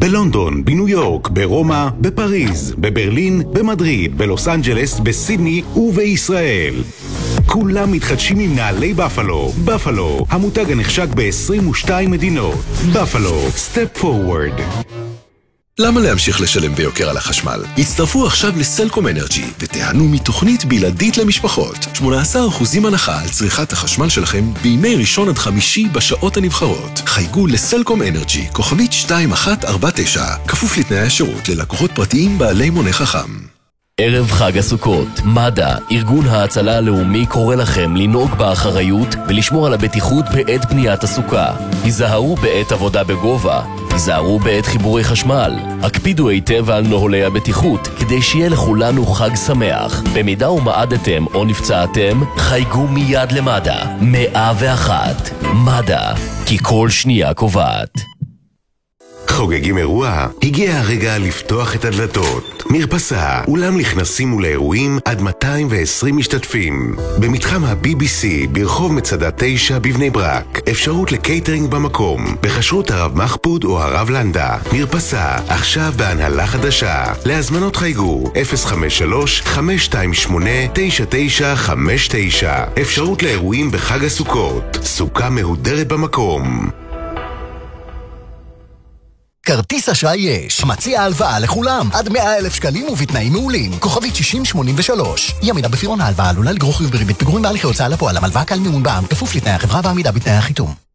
בלונדון, בניו יורק, ברומא, בפריז, בברלין, במדריד, בלוס אנג'לס, בסידני ובישראל. כולם מתחדשים עם נעלי בפלו. בפלו, המותג הנחשק ב-22 מדינות. בפלו, Step Forward. למה להמשיך לשלם ביוקר על החשמל? הצטרפו עכשיו לסלקום אנרג'י ותיהנו מתוכנית בלעדית למשפחות. 18% הנחה על צריכת החשמל שלכם בימי ראשון עד חמישי בשעות הנבחרות. חייגו לסלקום אנרג'י, כוכבית 2149, כפוף לתנאי השירות ללקוחות פרטיים בעלי מונה חכם. ערב חג הסוכות, מד"א, ארגון ההצלה הלאומי, קורא לכם לנהוג באחריות ולשמור על הבטיחות בעת בניית הסוכה. היזהרו בעת עבודה בגובה, היזהרו בעת חיבורי חשמל, הקפידו היטב על נוהלי הבטיחות כדי שיהיה לכולנו חג שמח. במידה ומעדתם או נפצעתם, חייגו מיד למד"א. 101 מד"א, כי כל שנייה קובעת. חוגגים אירוע? הגיע הרגע לפתוח את הדלתות. מרפסה, אולם לכנסים ולאירועים עד 220 משתתפים. במתחם ה-BBC ברחוב מצדה 9 בבני ברק. אפשרות לקייטרינג במקום, בחשרות הרב מחפוד או הרב לנדה. מרפסה, עכשיו בהנהלה חדשה. להזמנות חייגו 053-528-9959. אפשרות לאירועים בחג הסוכות. סוכה מהודרת במקום. כרטיס אשראי יש, מציע הלוואה לכולם, עד 100,000 שקלים ובתנאים מעולים, כוכבית 6083. ימידה בפירעון ההלוואה עלולה לגרור חיוב בריבית פיגורים בהליכי הוצאה לפועל, המלוואה קל מימון בע"מ, כפוף לתנאי החברה ועמידה בתנאי החיתום.